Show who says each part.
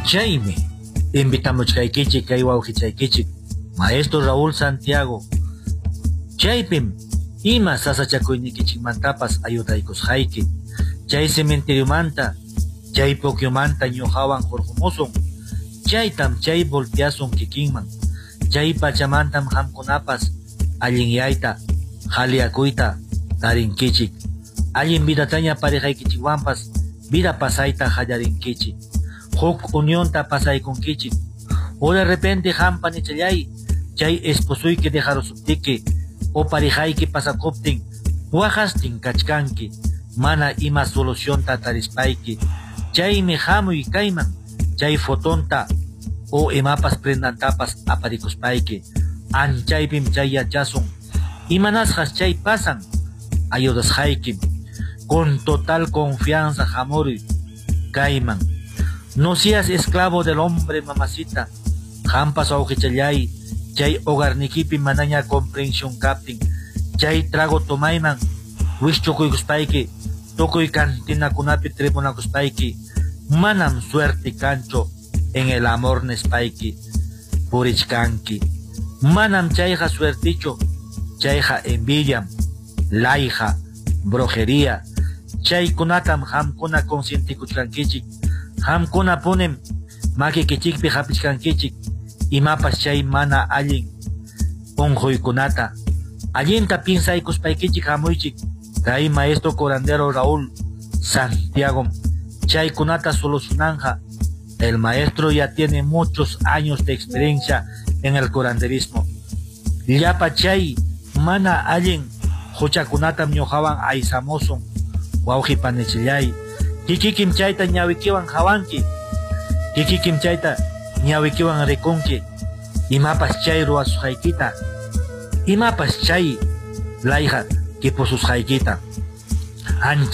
Speaker 1: Chaymi invitamos kaykichik kay wawqichaykichik Maestro Raúl Santiago. Chaypim ima sasachakuynikichikmantapas ayudaykusqayki. Chay cementeriomanta, chay pukyumanta ñuqawan hurqumusun. Chaytam chay volteasun kikinman. Chay pachamantam hamkunapas allinyayta, haliakuyta tarinkichik. Allin vidataña parejaykichikwanpas vida pasayta hallarinkichik. Huk unionta pasaykunkichik. O de repente hampanichallay, chay esposuyki dejarusuptiki, o parejayki pasakuptin, wajastin kachkanki, mana ima solucionta tarispayki. Chaymi hamuy kayman, chay fotonta, o imapas prendantapas aparikuspayki. Anchaypim chay yachasun, imanasjas chay pasan, ayudasjaykim. Con total confianza hamuruy kayman. No seas esclavo del hombre, mamacita. Hampas awqichallay, chay hogarnikipi manaña comprensión captin. Chay trago tomayman, wishchukuykuspayki, tukuy cantinakunapi tribunakuspayki. Manam suerte cancho en el amor nespayki, purichkanki. Manam chayja suerticho, chayja envidiam, layja, brujería. Chay kunatam hamkuna conscientikuchkankichik. Hamkuna punem makikichikpi hapichkankichik. Imapas chay mana allin unjuykunata. Allinta pinsaykuspaykichik hamuychik. Kay Maestro Curandero Raúl Santiago. Chay kunata solucionanja. El maestro ya tiene muchos años de experiencia en el curanderismo. Llapa chay mana allin huchakunatam ñuqawan aysamusun. Wawqi panichillay. Kikikim chayta ñawikiwan hawanki. Kikikim chayta ñawikiwan rikunki. Imapas chay ruwasqaykita. Imapas chay layja kipususqaykita.